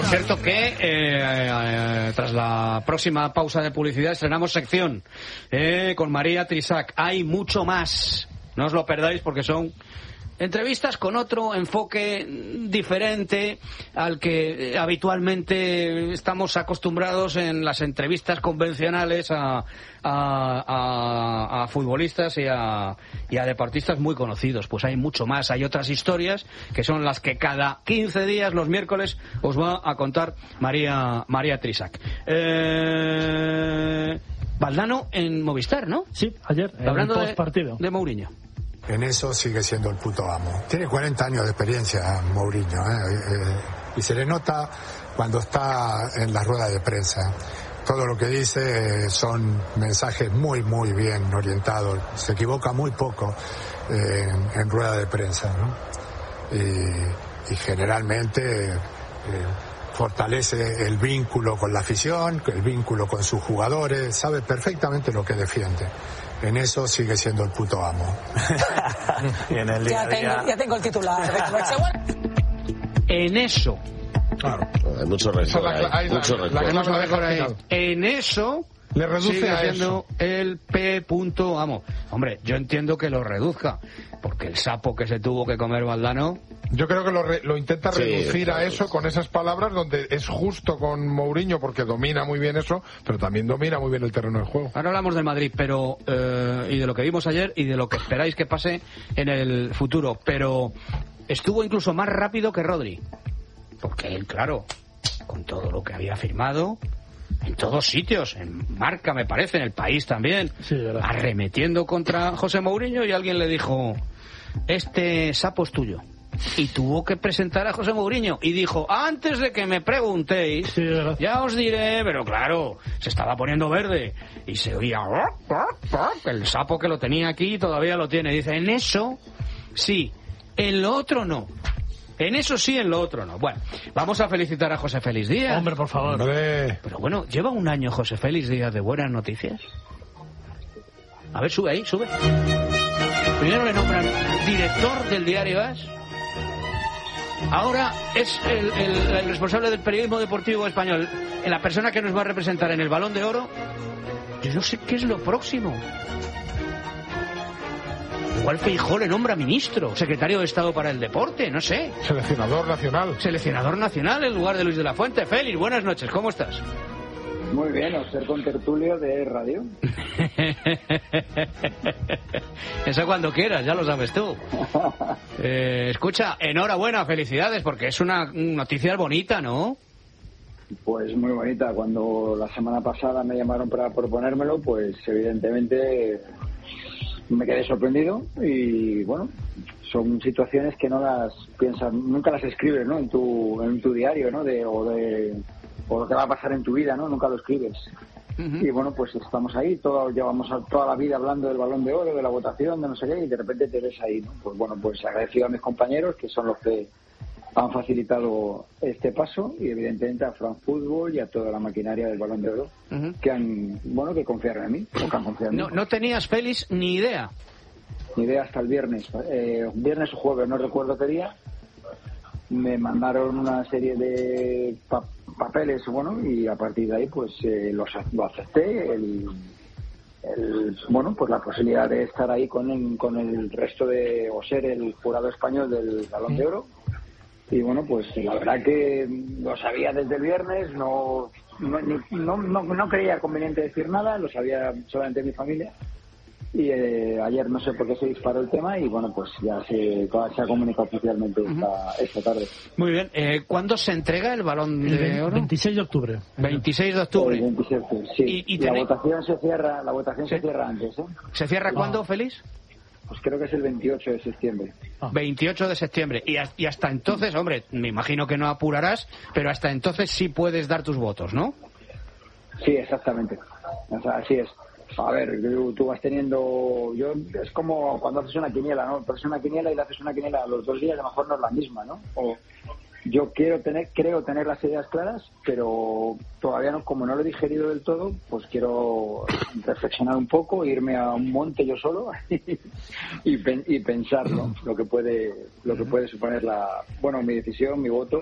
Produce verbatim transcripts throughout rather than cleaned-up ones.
cierto que eh, eh, tras la próxima pausa de publicidad estrenamos sección eh, con María Trisac. Hay mucho más, no os lo perdáis porque son entrevistas con otro enfoque diferente al que habitualmente estamos acostumbrados en las entrevistas convencionales a, a, a, a futbolistas y a, y a deportistas muy conocidos. Pues hay mucho más, hay otras historias que son las que cada quince días, los miércoles, os va a contar María, María Trisac. Eh, Valdano en Movistar, ¿no? Sí, ayer, hablando en el postpartido de, de Mourinho. En eso sigue siendo el puto amo. Tiene cuarenta años de experiencia Mourinho, ¿eh? Eh, y se le nota cuando está en la rueda de prensa. Todo lo que dice eh, son mensajes muy, muy bien orientados. Se equivoca muy poco eh, en, en rueda de prensa, ¿no? Y, y generalmente eh, fortalece el vínculo con la afición, el vínculo con sus jugadores, sabe perfectamente lo que defiende. En eso sigue siendo el puto amo. Y en el día ya, tengo, ya tengo el titular. En eso. Claro. Hay mucho rencor. Hay mucho rencor. En eso le reduce sigue a siendo eso. el P. amo. Hombre, yo entiendo que lo reduzca, porque el sapo que se tuvo que comer Valdano. Yo creo que lo, re, lo intenta sí, reducir claro. a eso con esas palabras, donde es justo con Mourinho porque domina muy bien eso, pero también domina muy bien el terreno de juego. Ahora hablamos del Madrid, pero eh, y de lo que vimos ayer y de lo que esperáis que pase en el futuro, pero estuvo incluso más rápido que Rodri, porque él, claro, con todo lo que había firmado en todos sitios, en Marca me parece, en El País también, sí, arremetiendo contra José Mourinho, y alguien le dijo: este sapo es tuyo. Y tuvo que presentar a José Mourinho y dijo: antes de que me preguntéis, sí, ya os diré. Pero claro, se estaba poniendo verde y se oía el sapo que lo tenía aquí todavía lo tiene. Dice: en eso sí, en lo otro no. En eso sí, en lo otro no. Bueno, vamos a felicitar a José Félix Díaz. Hombre, por favor. Hombre. Pero bueno, lleva un año José Félix Díaz de buenas noticias. A ver, sube ahí, sube. Primero le nombran director del diario As. Ahora es el, el, el responsable del periodismo deportivo español, la persona que nos va a representar en el Balón de Oro. Yo no sé qué es lo próximo. Igual Feijóo le nombra ministro, secretario de Estado para el Deporte, no sé. Seleccionador nacional. Seleccionador nacional en lugar de Luis de la Fuente. Félix, buenas noches, ¿cómo estás? Muy bien, a ser contertulio de radio. Eso cuando quieras, ya lo sabes tú. Eh, escucha, enhorabuena, felicidades, porque es una noticia bonita, ¿no? Pues muy bonita. Cuando la semana pasada me llamaron para proponérmelo, pues evidentemente me quedé sorprendido y bueno, son situaciones que no las piensas, nunca las escribes, ¿no? En tu, en tu diario, ¿no? De, o de o lo que va a pasar en tu vida, ¿no? Nunca lo escribes. Uh-huh. Y bueno, pues estamos ahí, todo, llevamos toda la vida hablando del Balón de Oro, de la votación, de no sé qué, y de repente te ves ahí, ¿no? Pues bueno, pues agradecido a mis compañeros, que son los que han facilitado este paso, y evidentemente a France Football y a toda la maquinaria del Balón de Oro, uh-huh. que han, bueno, que confiaron en mí, o que han confiado en no, mí. No tenías, Félix, ni idea. Ni idea hasta el viernes, eh, viernes o jueves, no recuerdo qué día. Me mandaron una serie de pa- papeles, bueno, y a partir de ahí pues eh, los, lo acepté, el, el, bueno, pues la posibilidad de estar ahí con el, con el resto de, o ser el jurado español del Balón de Oro. Y bueno, pues la verdad que lo sabía desde el viernes, no no, ni, no, no, no creía conveniente decir nada, lo sabía solamente mi familia. Y eh, ayer no sé por qué se disparó el tema y bueno, pues ya se, se ha comunicado oficialmente esta, uh-huh. esta tarde. Muy bien, eh, ¿cuándo se entrega el Balón de Oro? veintiséis de octubre. veintiséis de octubre. El veintisiete, sí. Y, y la tenéis... votación se cierra, la votación ¿Sí? se cierra antes, ¿eh? ¿Se cierra no. cuándo, Félix? Pues creo que es el veintiocho de septiembre. Ah. veintiocho de septiembre. Y, a, y hasta entonces, hombre, me imagino que no apurarás, pero hasta entonces sí puedes dar tus votos, ¿no? Sí, exactamente. O sea, así es. A ver, tú vas teniendo... yo es como cuando haces una quiniela, ¿no? Haces una quiniela y le haces una quiniela a los dos días, a lo mejor no es la misma, ¿no? O yo quiero tener, creo tener las ideas claras, pero todavía no, como no lo he digerido del todo, pues quiero reflexionar un poco, irme a un monte yo solo y, pen, y pensar, ¿no? Lo que puede, lo que puede suponer la, bueno, mi decisión, mi voto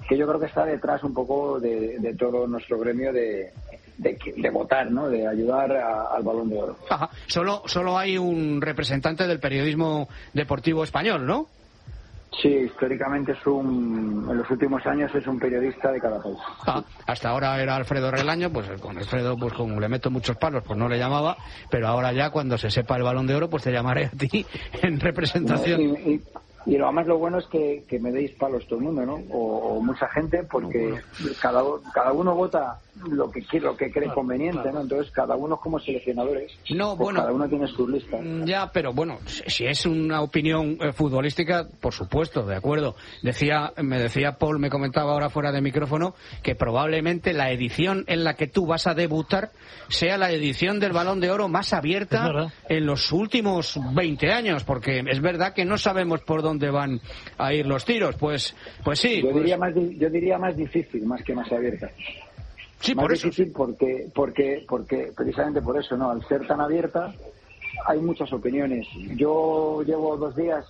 que yo creo que está detrás un poco de, de todo nuestro gremio de, de, de votar, ¿no? De ayudar a, al Balón de Oro. Ajá. Solo, solo hay un representante del periodismo deportivo español, ¿no? Sí, históricamente es un, en los últimos años es un periodista de cada país. Ah, hasta ahora era Alfredo Relaño, pues con Alfredo, pues como le meto muchos palos, pues no le llamaba, pero ahora ya cuando se sepa el Balón de Oro, pues te llamaré a ti en representación. Y, y, y lo más lo bueno es que, que me deis palos todo el mundo, ¿no? O, o mucha gente, porque cada, cada uno vota lo que quiere, lo que cree conveniente, ¿no? Entonces cada uno es como seleccionadores. No, pues bueno, cada uno tiene sus listas. Ya, pero bueno, si es una opinión eh, futbolística, por supuesto, de acuerdo. Decía, me decía Paul, me comentaba ahora fuera de micrófono, que probablemente la edición en la que tú vas a debutar sea la edición del Balón de Oro más abierta en los últimos veinte años, porque es verdad que no sabemos por dónde van a ir los tiros. Pues, pues sí. Yo pues... diría más, yo diría más difícil, más que más abierta. Sí, más por eso. difícil porque, porque, porque precisamente por eso, ¿no? Al ser tan abierta, hay muchas opiniones. Yo llevo dos días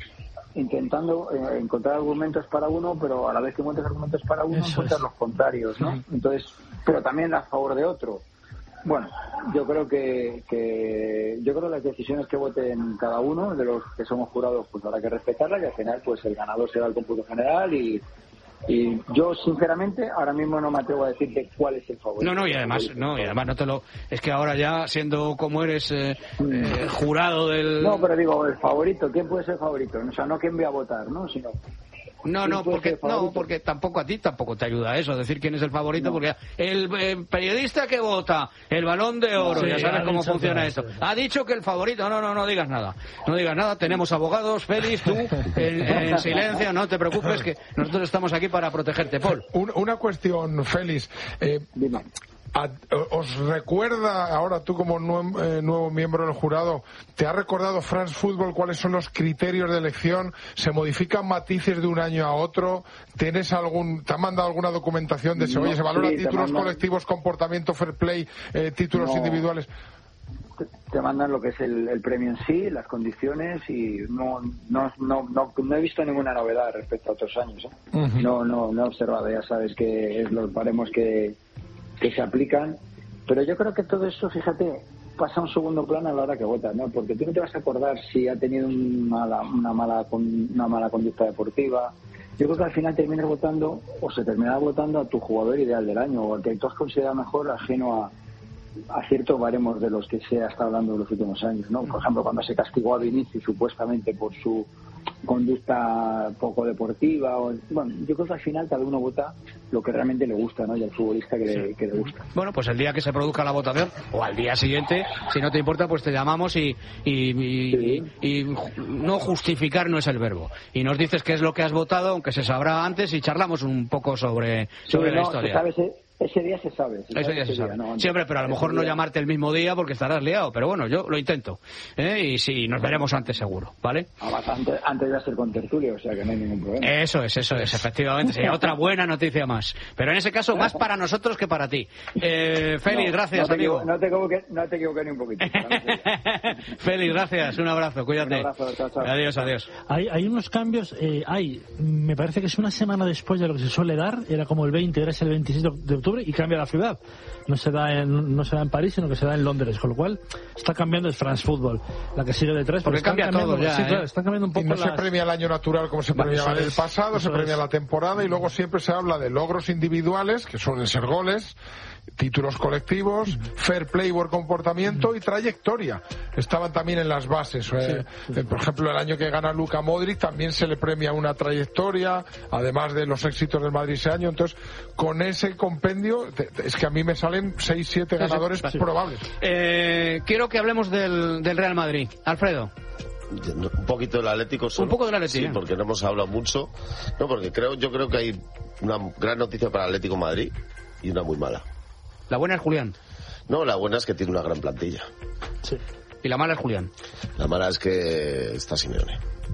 intentando eh, encontrar argumentos para uno, pero a la vez que encuentras argumentos para uno, eso encuentras es. Los contrarios, ¿no? Sí. Entonces, pero también a favor de otro. Bueno, yo creo que, que yo creo que las decisiones que voten cada uno de los que somos jurados, pues habrá que respetarlas y al final, pues el ganador será el cómputo general y Y yo, sinceramente, ahora mismo no me atrevo a decirte cuál es el favorito. No, no, y además, no, y además no te lo... Es que ahora ya, siendo como eres eh, eh, jurado del... No, pero digo, el favorito, ¿quién puede ser el favorito? O sea, no quién voy a votar, ¿no? Sino... No, no, porque no, porque tampoco a ti tampoco te ayuda eso, decir quién es el favorito, no. Porque el eh, periodista que vota el Balón de Oro, sí, ya sabes cómo funciona esto, ha dicho que el favorito, no, no, no digas nada, no digas nada, tenemos abogados, Félix, tú, en, en silencio, no te preocupes, que nosotros estamos aquí para protegerte, Paul. Una cuestión, Félix, eh, Dime. A, ¿os recuerda, ahora tú como nuevo, eh, nuevo miembro del jurado, te ha recordado France Football cuáles son los criterios de elección? ¿Se modifican matices de un año a otro? ¿Tienes algún, te han mandado alguna documentación de ese, no, oye, se valora sí, títulos colectivos, comportamiento fair play, eh, títulos no. individuales? Te mandan lo que es el, el premio en sí, las condiciones y no no, no no no he visto ninguna novedad respecto a otros años, ¿eh? Uh-huh. No no no he observado, ya sabes que es los baremos que que se aplican, pero yo creo que todo eso, fíjate, pasa a un segundo plano a la hora que votas, ¿no? Porque tú no te vas a acordar si ha tenido un mala, una mala una mala conducta deportiva. Yo creo que al final terminas votando o se terminará votando a tu jugador ideal del año o al que tú has considerado mejor ajeno a a ciertos baremos de los que se ha estado hablando en los últimos años, ¿no? Por ejemplo, cuando se castigó a Vinicius supuestamente por su conducta poco deportiva, o, bueno, yo creo que al final cada uno vota lo que realmente le gusta, ¿no? Y al futbolista que, sí. le, que le gusta. Bueno, pues el día que se produzca la votación o al día siguiente, si no te importa, pues te llamamos y y, y, sí. y, y no justificar no es el verbo. Y nos dices qué es lo que has votado, aunque se sabrá antes, y charlamos un poco sobre, sobre sí, la no, historia. ¿sabes? Ese día se sabe. Se ese sabe día se ese sabe. Día, no, Siempre, pero a lo mejor no día. llamarte el mismo día porque estarás liado. Pero bueno, yo lo intento. ¿eh? Y sí, nos veremos antes seguro, ¿vale? Además, antes, antes de hacer con tertulia, o sea que no hay ningún problema. Eso es, eso es, efectivamente. Sería otra buena noticia más. Pero en ese caso, más para nosotros que para ti. Eh, Félix, no, gracias, no amigo. No te equivoques, no te equivoques ni un poquito. Félix, gracias. Un abrazo, cuídate. Un abrazo, chao, chao. Adiós, adiós. Hay, hay unos cambios, eh, hay, me parece que es una semana después de lo que se suele dar, era como el veinte, ahora es el veintiséis de octubre y cambia la ciudad. No se da en, no se da en París, sino que se da en Londres, con lo cual está cambiando el France Football, la que sigue detrás. Porque cambia todo ya, sí, ¿eh? claro, están cambiando un poco. Y no las... se premia el año natural como se premiaba vale, en el pasado, se premia es. la temporada y luego siempre se habla de logros individuales, que suelen ser goles, títulos colectivos, fair play, buen comportamiento y trayectoria. Estaban también en las bases. Sí, eh, sí. Por ejemplo, el año que gana Luka Modric también se le premia una trayectoria, además de los éxitos del Madrid ese año. Entonces, con ese compendio, es que a mí me salen seis siete ganadores sí, sí. probables. Eh, quiero que hablemos del, del Real Madrid. Alfredo. Un poquito del Atlético solo. Un poco del Atlético. Sí, porque no hemos hablado mucho. No, porque creo, yo creo que hay una gran noticia para el Atlético de Madrid y una muy mala. La buena es Julián. No, la buena es que tiene una gran plantilla. Sí. Y la mala es Julián. La mala es que está Simeone.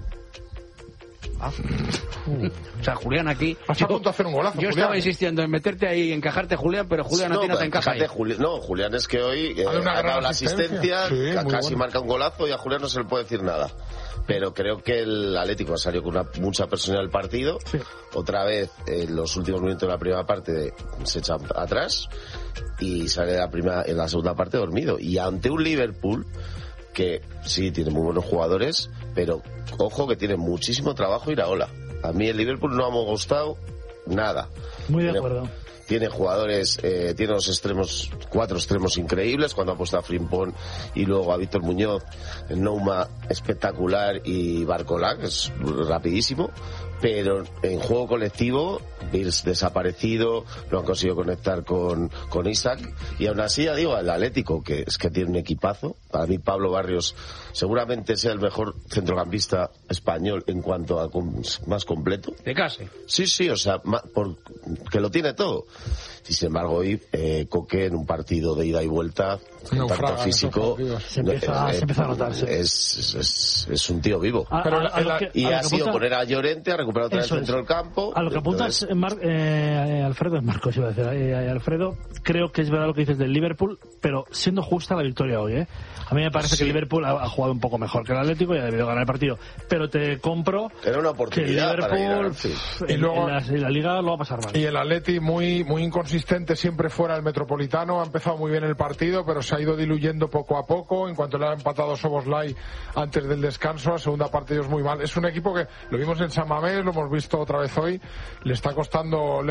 Ah. Uh. O sea, Julián aquí... Vas a punto de hacer un golazo, Yo Julián. estaba insistiendo en meterte ahí y encajarte, Julián, pero Julián no, a ti no te encaja ahí. Juli... No, Julián es que hoy eh, ha dado la asistencia, sí, casi bueno. marca un golazo y a Julián no se le puede decir nada. pero creo que el Atlético ha salido con una, mucha presión al partido. Sí. Otra vez, en los últimos minutos de la primera parte se echa atrás y sale de la primera, en la segunda parte dormido. Y ante un Liverpool que sí tiene muy buenos jugadores, pero ojo que tiene muchísimo trabajo Iraola. A mí el Liverpool no me ha gustado nada. Muy de tiene, acuerdo. Tiene jugadores, eh, tiene los extremos, cuatro extremos increíbles, cuando ha puesto a Frimpong y luego a Víctor Muñoz, Nouma espectacular y Barcola, que es rapidísimo, pero en juego colectivo, Bills desaparecido, no han conseguido conectar con, con Isaac, y aún así, ya digo, el Atlético, que es que tiene un equipazo. Para mí Pablo Barrios seguramente sea el mejor centrocampista español en cuanto a com, más completo. ¿De casi? Sí, sí, o sea, ma, por, que lo tiene todo. Y sin embargo, hoy eh, Coque en un partido de ida y vuelta, en tanto físico, se empieza, eh, se empieza a notarse. Es, es, es un tío vivo. A, Pero a, a la, que, y a ha sido poner a Llorente a recuperar otra vez el centro del campo. A lo que apuntas, entonces... Mar, eh, Alfredo, Marcos iba a decir, eh, Alfredo, creo que es verdad lo que dices del Liverpool, pero siendo justa la victoria hoy, ¿eh? A mí me parece sí. que el Liverpool ha, ha jugado un poco mejor que el Atlético y ha debido ganar el partido. Pero te compro Era una oportunidad que el Liverpool para ir a... en, y luego, en, la, en la Liga lo va a pasar mal. Y el Atleti muy, muy inconsistente siempre fuera del Metropolitano. Ha empezado muy bien el partido, pero se ha ido diluyendo poco a poco. En cuanto le ha empatado Soboslai antes del descanso, la segunda parte ellos muy mal. Es un equipo que lo vimos en San Mamés, lo hemos visto otra vez hoy, le está costando